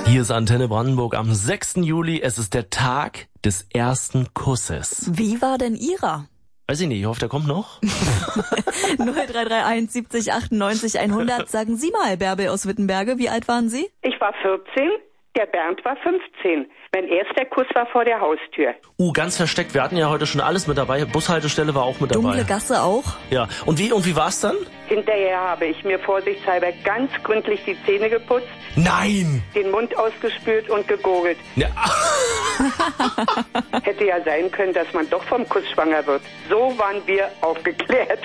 Hier ist Antenne Brandenburg am 6. Juli. Es ist der Tag des ersten Kusses. Wie war denn Ihrer? Weiß ich nicht, ich hoffe, der kommt noch. 0331 70 98 100. Sagen Sie mal, Bärbel aus Wittenberge, wie alt waren Sie? Ich war 14, der Bernd war 15. Mein erster Kuss war vor der Haustür. Ganz versteckt. Wir hatten ja heute schon alles mit dabei. Bushaltestelle war auch mit dabei. Dunkle Gasse auch? Ja. Und wie war's dann? Hinterher habe ich mir vorsichtshalber ganz gründlich die Zähne geputzt, Nein! den Mund ausgespült und gegurgelt. Ja. Hätte ja sein können, dass man doch vom Kuss schwanger wird. So waren wir aufgeklärt.